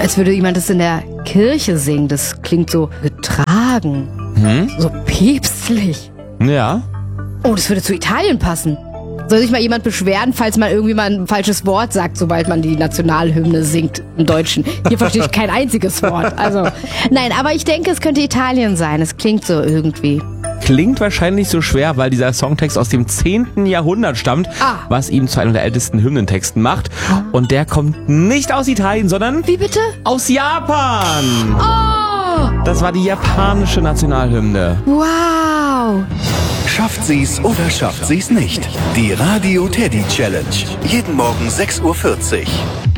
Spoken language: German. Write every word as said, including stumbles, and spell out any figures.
als würde jemand das in der Kirche singen. Das klingt so getragen, Hm? so päpstlich. Ja. Oh, das würde zu Italien passen. Soll sich mal jemand beschweren, falls man irgendwie mal ein falsches Wort sagt, sobald man die Nationalhymne singt im Deutschen? Hier verstehe ich kein einziges Wort. Also, nein, aber ich denke, es könnte Italien sein. Es klingt so irgendwie. Klingt wahrscheinlich so schwer, weil dieser Songtext aus dem zehnten Jahrhundert stammt, Ah. was ihn zu einem der ältesten Hymnentexten macht. Und der kommt nicht aus Italien, sondern Wie bitte? aus Japan. Oh, Das war die japanische Nationalhymne. wow. Schafft sie's oder schafft sie's nicht? Die Radio Teddy Challenge. Jeden Morgen sechs Uhr vierzig.